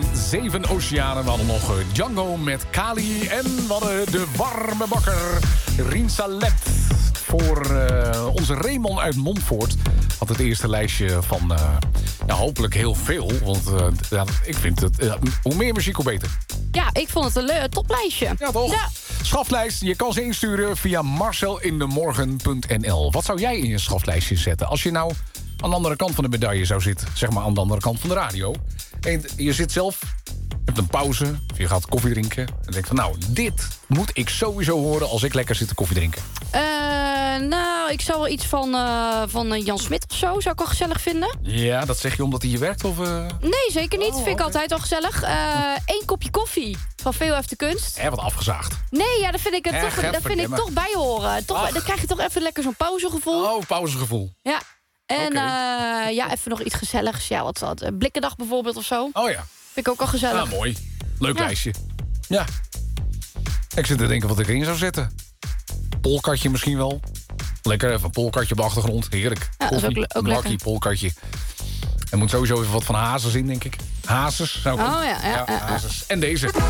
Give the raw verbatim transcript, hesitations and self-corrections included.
en Zeven Oceanen. We hadden nog uh, Django met Kali. En we hadden de warme bakker Rien Salet. Voor uh, onze Raymond uit Montfort had het eerste lijstje van uh, ja, hopelijk heel veel. Want uh, ja, ik vind het, uh, hoe meer muziek, hoe beter. Ja, ik vond het een uh, toplijstje. Ja, toch? Ja. Schaflijst, je kan ze insturen via marcelindemorgen punt n l. Wat zou jij in je schaflijstje zetten? Als je nou aan de andere kant van de medaille zou zitten. Zeg maar aan de andere kant van de radio. En je zit zelf, je hebt een pauze, of je gaat koffie drinken. En denkt van, nou, dit moet ik sowieso horen als ik lekker zit te koffie drinken. Uh, nou, ik zou wel iets van, uh, van uh, Jan Smit of zo, zou ik wel gezellig vinden. Ja, dat zeg je omdat hij hier werkt? Of, uh... Nee, zeker niet. Oh, Vind ik okay. altijd wel gezellig. Eén uh, kopje koffie van V O F de Kunst. Hé, wat afgezaagd. Nee, ja, dat vind ik, het Eh, toch, dat vind ik toch bij horen. Toch, dan krijg je toch even lekker zo'n pauzegevoel. Oh, pauzegevoel. Ja. En okay. uh, ja, even nog iets gezelligs. Ja, wat wat. Blikkendag bijvoorbeeld of zo. Oh ja. Vind ik ook al gezellig. Ah, mooi. Leuk ja. lijstje. Ja. Ik zit te denken wat ik erin zou zetten. Polkartje misschien wel. Lekker, even een polkartje op de achtergrond. Heerlijk. Ja, dat is ook, ook Markie, lekker. polkartje. Er moet sowieso even wat van hazes in, denk ik. Hazes zou ik Oh ja, ja, ja, ja, hazes. En deze.